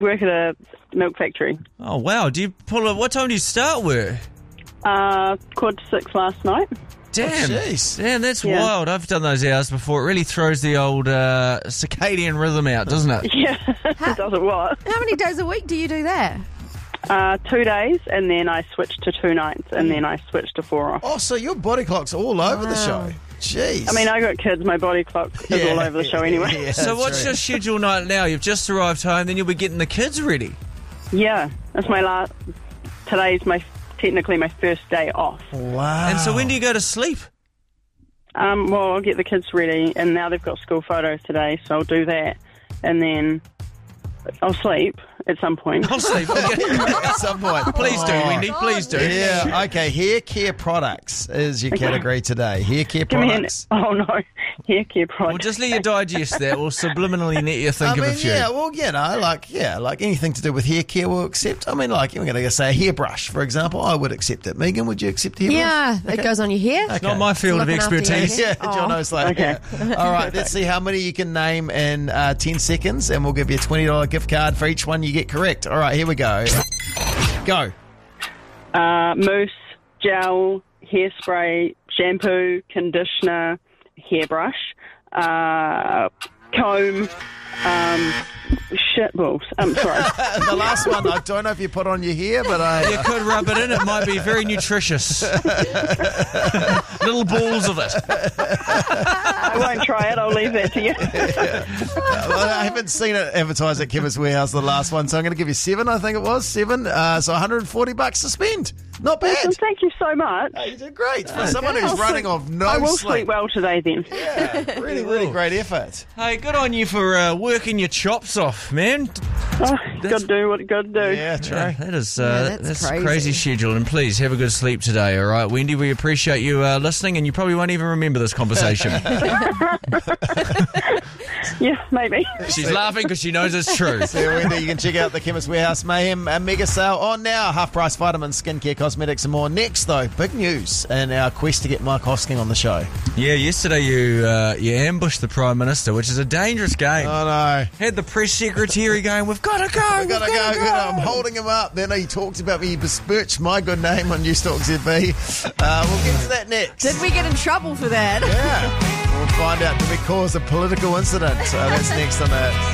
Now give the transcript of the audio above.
work at a milk factory. Oh, wow. What time do you start work? 5:45 last night. Damn. Jeez. Damn, that's wild. I've done those hours before. It really throws the old circadian rhythm out, doesn't it? Yeah, does it what? How many days a week do you do that? 2 days, and then I switched to 2 nights, and then I switched to 4 off. Oh, so your body clock's all over the show. Jeez. I mean, I got kids. My body clock is all over the show anyway. Yeah, So what's your schedule night now? You've just arrived home, then you'll be getting the kids ready. Yeah, that's my last. Today's technically my first day off. Wow. And so when do you go to sleep? Well, I'll get the kids ready, and now they've got school photos today, so I'll do that, and then I'll sleep at some point. I'll sleep. At some point. Please do, Wendy. Please do. Yeah, okay. Hair care products is your category today. Hair care products. Oh, no. Hair care products. Well, just let you digest that. We'll subliminally let you think of a few. Yeah, well, like anything to do with hair care we'll accept. I mean, like, we're going to say a hairbrush, for example. I would accept it. Megan, would you accept a hairbrush? Yeah, it goes on your hair. Okay. Not my field of Looking after your expertise. hair. Yeah, Jono's like, Okay. yeah. All right, let's see how many you can name in 10 seconds, and we'll give you a $20 gift card for each one you get correct. All right, here we go. Go. Mousse, gel, hairspray, shampoo, conditioner, hairbrush, comb, shit balls. I'm sorry. The last one, I don't know if you put on your hair, but You could rub it in. It might be very nutritious. Little balls of it. I won't try it. I'll leave that to you. I haven't seen it advertised at Chemist Warehouse, the last one, so I'm going to give you 7, I think it was, 7. So $140 to spend. Not bad. Awesome. Thank you so much. You did great. For someone who's running off no I will sleep. sleep well today then. Yeah, really great effort. Hey, good on you for working your chops off, man. Oh, got to do what you got to do. Yeah, true. Yeah, that is that's a crazy. crazy schedule. And please have a good sleep today, all right? Wendy, we appreciate you listening, and you probably won't even remember this conversation. Yeah, maybe. She's laughing because she knows it's true. So, Wendy, you can check out the Chemist Warehouse Mayhem mega sale on now. Half-price vitamins, skincare, cosmetics and more. Next, though, big news in our quest to get Mike Hosking on the show. Yeah, yesterday you ambushed the Prime Minister, which is a dangerous game. Oh, no. Had the press secretary going, we've got to go, We've got to go. I'm holding him up. Then he talks about me. He besmirched my good name on News Talk ZB. We'll get to that next. Did we get in trouble for that? Yeah. We'll find out, did we cause a political incident? That's next on that.